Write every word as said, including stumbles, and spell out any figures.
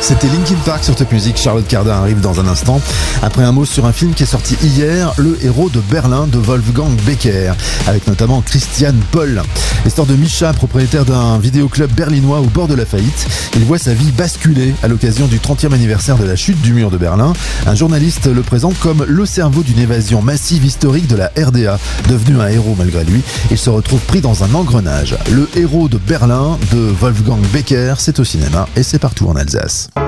C'était Linkin Park sur Top Music. Charlotte Cardin arrive dans un instant. Après un mot sur un film qui est sorti hier, Le héros de Berlin de Wolfgang Becker, avec notamment Christian Paul. L'histoire de Misha, propriétaire d'un vidéoclub berlinois au bord de la faillite. Il voit sa vie basculer à l'occasion du trentième anniversaire de la chute du mur de Berlin. Un journaliste le présente comme le cerveau d'une évasion massive historique de la R D A. Devenu un héros malgré lui, il se retrouve pris dans un engrenage. Le héros de Berlin de Wolfgang Becker, c'est au cinéma et c'est partout en Alsace.